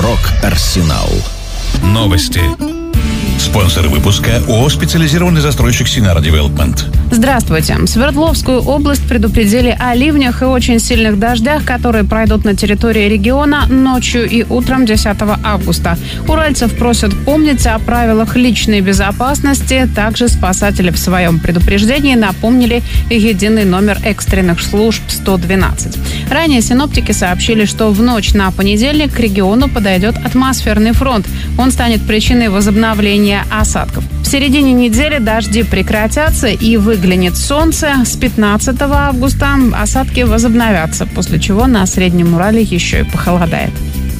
Рок-Арсенал. Новости. Спонсор выпуска ООО «Специализированный застройщик Синара Девелопмент». Здравствуйте. Свердловскую область предупредили о ливнях и очень сильных дождях, которые пройдут на территории региона ночью и утром 10 августа. Уральцев просят помнить о правилах личной безопасности. Также спасатели в своем предупреждении напомнили единый номер экстренных служб 112. Ранее синоптики сообщили, что в ночь на понедельник к региону подойдет атмосферный фронт. Он станет причиной возобновления осадков. В середине недели дожди прекратятся и выглянет солнце. С 15 августа осадки возобновятся, после чего на Среднем Урале еще и похолодает.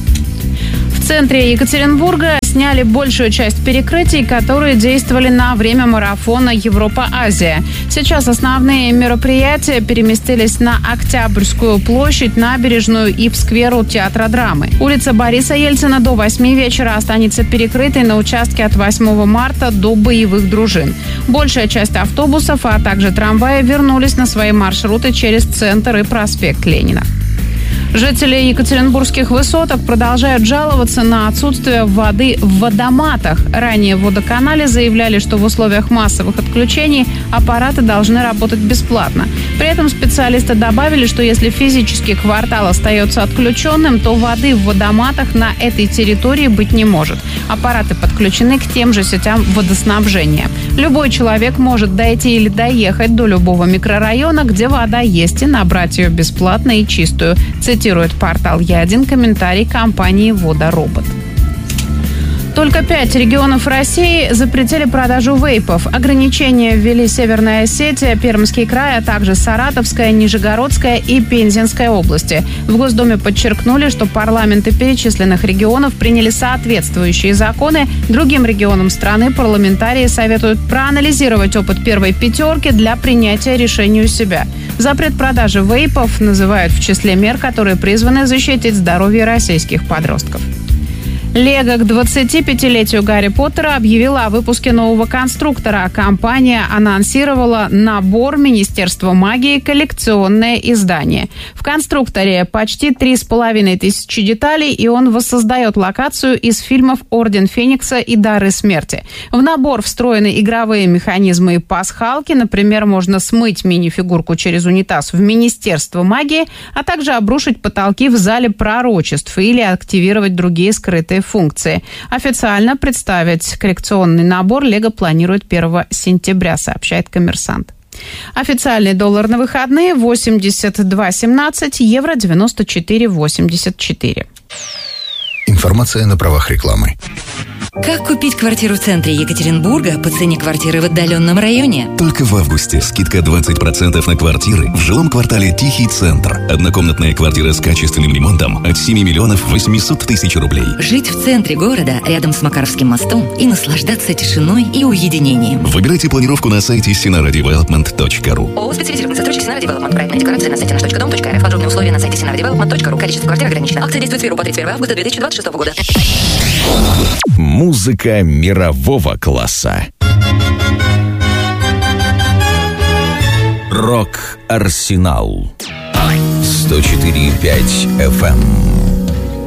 В центре Екатеринбурга сняли большую часть перекрытий, которые действовали на время марафона Европа-Азия. Сейчас основные мероприятия переместились на Октябрьскую площадь, набережную и в сквер у Театра драмы. Улица Бориса Ельцина до 8 вечера останется перекрытой на участке от 8 марта до боевых дружин. Большая часть автобусов, а также трамваи вернулись на свои маршруты через центр и проспект Ленина. Жители екатеринбургских высоток продолжают жаловаться на отсутствие воды в водоматах. Ранее в водоканале заявляли, что в условиях массовых отключений аппараты должны работать бесплатно. При этом специалисты добавили, что если физический квартал остается отключенным, то воды в водоматах на этой территории быть не может. Аппараты подключены к тем же сетям водоснабжения. Любой человек может дойти или доехать до любого микрорайона, где вода есть, и набрать ее бесплатно и чистую. Цитирует портал Я1 комментарий компании «Водоробот». Только 5 регионов России запретили продажу вейпов. Ограничения ввели Северная Осетия, Пермский край, а также Саратовская, Нижегородская и Пензенская области. В Госдуме подчеркнули, что парламенты перечисленных регионов приняли соответствующие законы. Другим регионам страны парламентарии советуют проанализировать опыт первой пятерки для принятия решения у себя. Запрет продажи вейпов называют в числе мер, которые призваны защитить здоровье российских подростков. Лего к 25-летию Гарри Поттера объявила о выпуске нового конструктора. Компания анонсировала набор Министерства магии коллекционное издание. В конструкторе почти 3500 деталей, и он воссоздает локацию из фильмов «Орден Феникса» и «Дары смерти». В набор встроены игровые механизмы и пасхалки. Например, можно смыть мини-фигурку через унитаз в Министерство магии, а также обрушить потолки в зале пророчеств или активировать другие скрытые функции. Официально представить коллекционный набор Лего планирует 1 сентября, сообщает «Коммерсант». Официальный доллар на выходные 82.17, евро 94.84. Информация на правах рекламы. Как купить квартиру в центре Екатеринбурга по цене квартиры в отдаленном районе? Только в августе скидка 20% на квартиры в жилом квартале «Тихий центр». Однокомнатная квартира с качественным ремонтом от 7 миллионов 800 тысяч рублей. Жить в центре города, рядом с Макаровским мостом, и наслаждаться тишиной и уединением. Выбирайте планировку на сайте sinaradevelopment.ru. ООО «Специализированный застройщик Синара Девелопмент». Проектная декорация на сайте nаш.дом.рф. Подробные условия на сайте sinaradevelopment.ru. Количество квартир ограничено. Акция действует в сферу по 31 августа 2026 года. Музыка мирового класса. Рок-Арсенал. 104.5 FM.